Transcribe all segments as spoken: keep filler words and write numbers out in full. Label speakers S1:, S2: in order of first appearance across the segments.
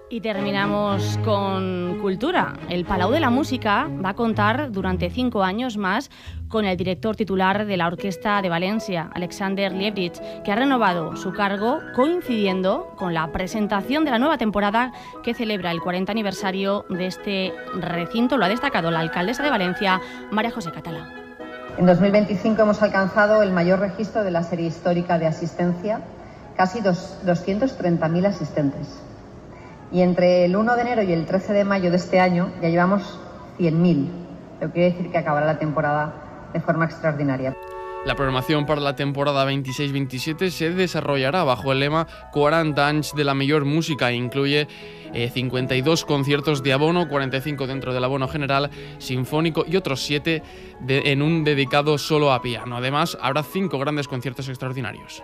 S1: Y terminamos con cultura. El Palau de la Música va a contar durante cinco años más con el director titular de la Orquesta de Valencia, Alexander Liebrich, que ha renovado su cargo coincidiendo con la presentación de la nueva temporada que celebra el cuarenta aniversario de este recinto. Lo ha destacado la alcaldesa de Valencia, María José Catalá.
S2: En dos mil veinticinco hemos alcanzado el mayor registro de la serie histórica de asistencia, casi doscientos treinta mil asistentes. Y entre el uno de enero y el trece de mayo de este año ya llevamos cien mil, lo que quiere decir que acabará la temporada de forma extraordinaria.
S3: La programación para la temporada veintiséis veintisiete se desarrollará bajo el lema cuarenta anys de la millor música e incluye eh, cincuenta y dos conciertos de abono, cuarenta y cinco dentro del abono general, sinfónico y otros siete de, en un dedicado solo a piano. Además, habrá cinco grandes conciertos extraordinarios.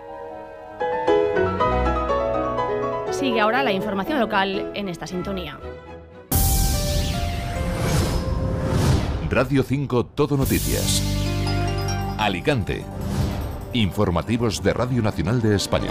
S1: Sigue ahora la información local en esta sintonía.
S4: Radio cinco Todo Noticias. Alicante. Informativos de Radio Nacional de España.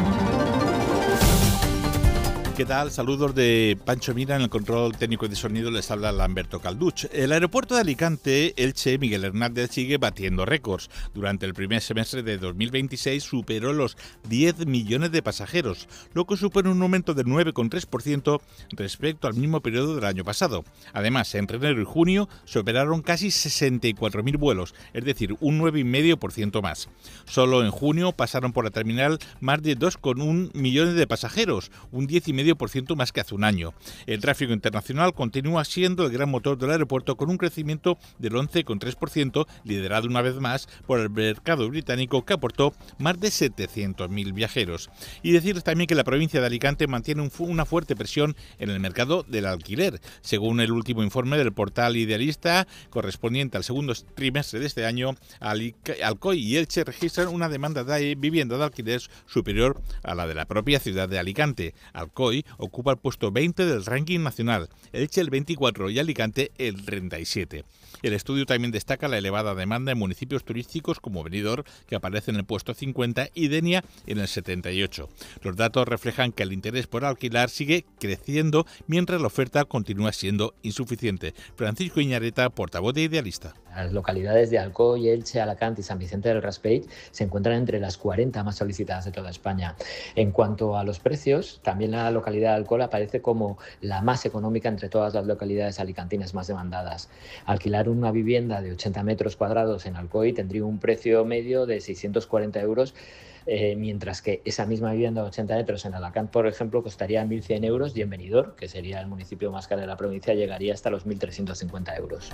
S5: ¿Qué tal? Saludos de Pancho Mira. En el control técnico de sonido les habla Lamberto Calduch. El aeropuerto de Alicante, Elche, Miguel Hernández sigue batiendo récords. Durante el primer semestre de dos mil veintiséis superó los diez millones de pasajeros, lo que supone un aumento del nueve coma tres por ciento respecto al mismo periodo del año pasado. Además, entre enero y junio se operaron casi sesenta y cuatro mil vuelos, es decir, un nueve coma cinco por ciento más. Solo en junio pasaron por la terminal más de dos coma uno millones de pasajeros, un diez coma cinco por ciento más que hace un año. El tráfico internacional continúa siendo el gran motor del aeropuerto con un crecimiento del once coma tres por ciento, liderado una vez más por el mercado británico, que aportó más de setecientos mil viajeros. Y decir también que la provincia de Alicante mantiene un, una fuerte presión en el mercado del alquiler. Según el último informe del portal Idealista, correspondiente al segundo trimestre de este año, Alcoy y Elche registran una demanda de vivienda de alquiler superior a la de la propia ciudad de Alicante. Alcoy ocupa el puesto veinte del ranking nacional, Elche el veinticuatro y Alicante el treinta y siete. El estudio también destaca la elevada demanda en municipios turísticos como Benidorm, que aparece en el puesto cincuenta, y Denia en el setenta y ocho. Los datos reflejan que el interés por alquilar sigue creciendo mientras la oferta continúa siendo insuficiente. Francisco Iñareta, portavoz de Idealista.
S6: Las localidades de Alcoy, Elche, Alacant y San Vicente del Raspeig se encuentran entre las cuarenta más solicitadas de toda España. En cuanto a los precios, también la localidad de Alcoy aparece como la más económica entre todas las localidades alicantinas más demandadas. Alquilar una vivienda de ochenta metros cuadrados en Alcoy tendría un precio medio de seiscientos cuarenta euros, eh, mientras que esa misma vivienda de ochenta metros en Alacant, por ejemplo, costaría mil cien euros, y en Benidorm, que sería el municipio más caro de la provincia, llegaría hasta los mil trescientos cincuenta euros.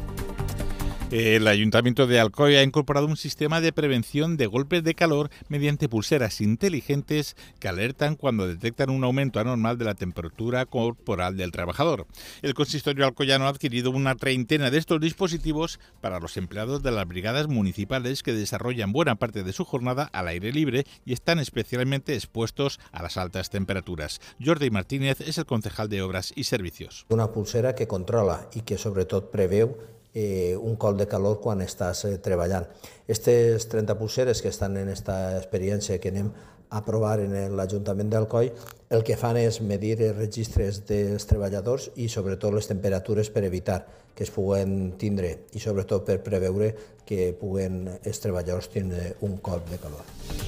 S5: El Ayuntamiento de Alcoy ha incorporado un sistema de prevención de golpes de calor mediante pulseras inteligentes que alertan cuando detectan un aumento anormal de la temperatura corporal del trabajador. El consistorio alcoyano ha adquirido una treintena de estos dispositivos para los empleados de las brigadas municipales que desarrollan buena parte de su jornada al aire libre y están especialmente expuestos a las altas temperaturas. Jordi Martínez és el concejal de Obras y Servicios.
S7: Una pulsera que controla i que sobretot preveu Eh, un col de calor quan estàs eh, treballant. Aquestes trenta pulseres que estan en aquesta experiència que anem a provar en l'Ajuntament d'Alcoi, el que fan és medir els registres dels treballadors i sobretot les temperatures per evitar que es puguen tindre i sobretot per preveure que puguen els treballadors tindre un col de calor.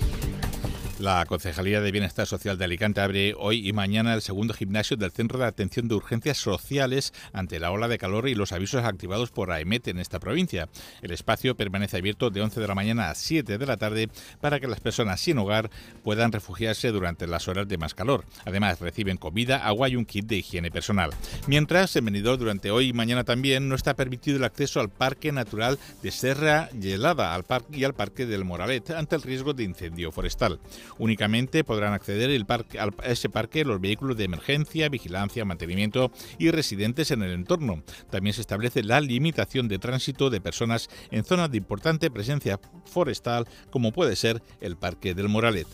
S5: La Concejalía de Bienestar Social de Alicante abre hoy y mañana el segundo gimnasio del Centro de Atención de Urgencias Sociales ante la ola de calor y los avisos activados por AEMET en esta provincia. El espacio permanece abierto de once de la mañana a siete de la tarde para que las personas sin hogar puedan refugiarse durante las horas de más calor. Además, reciben comida, agua y un kit de higiene personal. Mientras, en Benidorm, durante hoy y mañana también, no está permitido el acceso al Parque Natural de Serra Gelada al parque y al Parque del Moralet ante el riesgo de incendio forestal. Únicamente podrán acceder el parque, a ese parque los vehículos de emergencia, vigilancia, mantenimiento y residentes en el entorno. También se establece la limitación de tránsito de personas en zonas de importante presencia forestal, como puede ser el Parque del Moralet.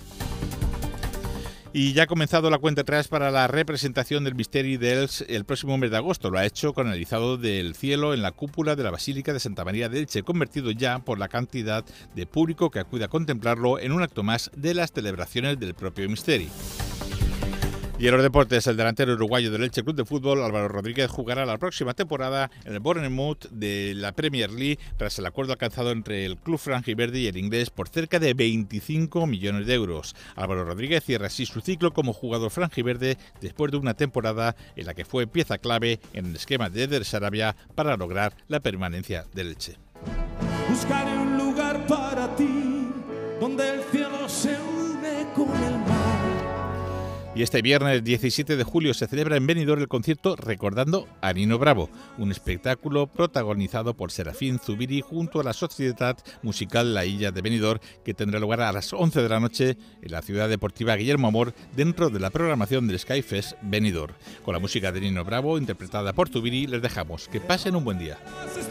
S5: Y ya ha comenzado la cuenta atrás para la representación del Misteri d'Elx el próximo mes de agosto. Lo ha hecho con el izado del cielo en la cúpula de la Basílica de Santa María de Elche, convertido ya por la cantidad de público que acude a contemplarlo en un acto más de las celebraciones del propio Misteri. Y en los deportes, el delantero uruguayo del Elche Club de Fútbol, Álvaro Rodríguez, jugará la próxima temporada en el Bournemouth de la Premier League tras el acuerdo alcanzado entre el club franjiverde y el inglés por cerca de veinticinco millones de euros. Álvaro Rodríguez cierra así su ciclo como jugador franjiverde después de una temporada en la que fue pieza clave en el esquema de Eder Sarabia para lograr la permanencia del Elche.
S8: Buscaré un lugar para ti donde el cielo se une con el mar.
S5: Y este viernes diecisiete de julio se celebra en Benidorm el concierto Recordando a Nino Bravo, un espectáculo protagonizado por Serafín Zubiri junto a la Sociedad Musical La Illa de Benidorm, que tendrá lugar a las once de la noche en la ciudad deportiva Guillermo Amor, dentro de la programación del Skyfest Benidorm. Con la música de Nino Bravo, interpretada por Zubiri, les dejamos. Que pasen un buen día.